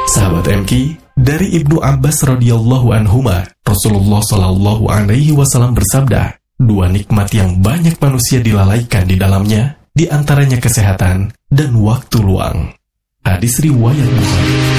Sahabat MK, dari Ibnu Abbas radhiyallahu anhuma, Rasulullah shallallahu alaihi wasallam bersabda, dua nikmat yang banyak manusia dilalaikan di dalamnya, di antaranya kesehatan dan waktu luang. Hadis riwayat Bukhari.